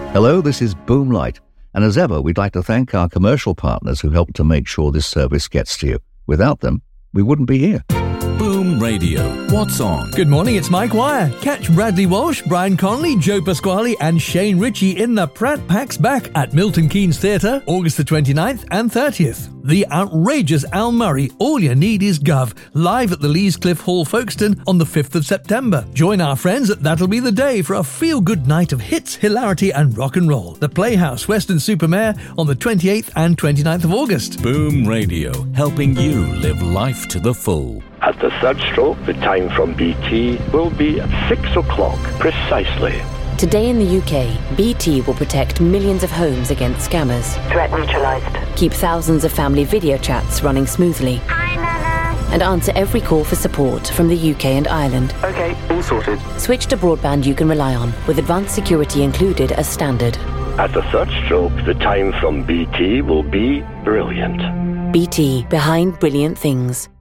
Hello, this is Boomlight, and as ever, we'd like to thank our commercial partners who help to make sure this service gets to you. Without them, we wouldn't be here. Boom Radio. What's on? Good morning, it's Mike Wire. Catch Bradley Walsh, Brian Connolly, Joe Pasquale and Shane Ritchie in the Pratt Packs Back at Milton Keynes Theatre, August the 29th and 30th. The outrageous Al Murray, All You Need Is Gov, live at the Lees Cliff Hall, Folkestone on the 5th of September. Join our friends at That'll Be the Day for a feel-good night of hits, hilarity and rock and roll. The Playhouse, Weston-super-Mare on the 28th and 29th of August. Boom Radio, helping you live life to the full. At the third stroke, the time from BT will be at 6 o'clock precisely. Today in the UK, BT will protect millions of homes against scammers. Threat neutralized. Keep thousands of family video chats running smoothly. Hi, Nana. And answer every call for support from the UK and Ireland. Okay, all sorted. Switch to broadband you can rely on, with advanced security included as standard. At the third stroke, the time from BT will be brilliant. BT, behind brilliant things.